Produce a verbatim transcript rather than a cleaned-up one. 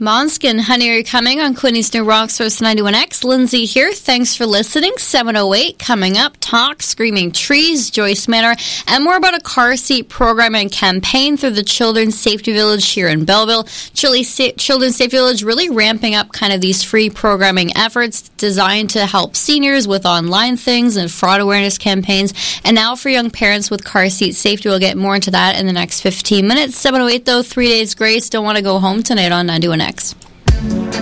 Måneskin, Honey, Are You Coming on Quinny's New Rock Source ninety-one X. Lindsay here. Thanks for listening. seven oh eight coming up. Talk, Screaming Trees, Joyce Manor, and more about a car seat program and campaign through the Children's Safety Village here in Belleville. Children's Safety Village really ramping up kind of these free programming efforts designed to help seniors with online things and fraud awareness campaigns. And now for young parents with car seat safety. We'll get more into that in the next fifteen minutes. seven oh eight, though, three days grace. Don't want to go home tonight on ninety-one X.